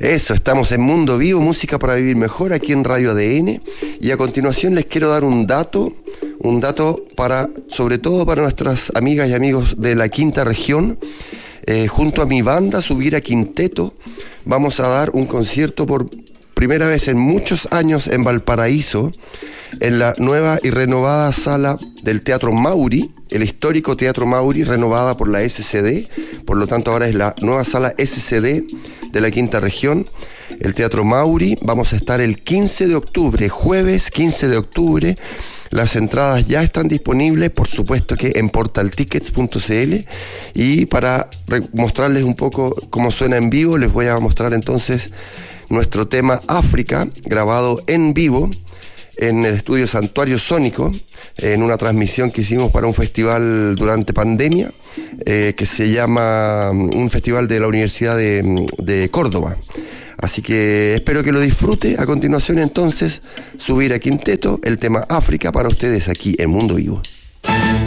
Eso, estamos en Mundo Vivo, música para vivir mejor, aquí en Radio ADN. Y a continuación les quiero dar un dato para, sobre todo para nuestras amigas y amigos de la quinta región. Junto a mi banda, Subira Quinteto, vamos a dar un concierto por primera vez en muchos años en Valparaíso, en la nueva y renovada sala del Teatro Mauri, el histórico Teatro Mauri, renovada por la SCD. Por lo tanto, ahora es la nueva sala SCD de la quinta región, el Teatro Mauri. Vamos a estar el 15 de octubre, jueves 15 de octubre. Las entradas ya están disponibles, por supuesto que en portaltickets.cl. Y para mostrarles un poco cómo suena en vivo, les voy a mostrar entonces nuestro tema África, grabado en vivo en el estudio Santuario Sónico, en una transmisión que hicimos para un festival durante pandemia, que se llama un festival de la Universidad de Córdoba. Así que espero que lo disfrute. A continuación entonces, Subira Quinteto, el tema África para ustedes aquí en Mundo Vivo.